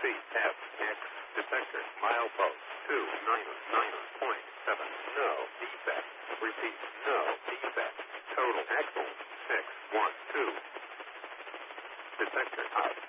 Repeat. FX. Detector. Milepost. 299.7. No defect. Repeat. No defect. Total axle. 612. Detector out.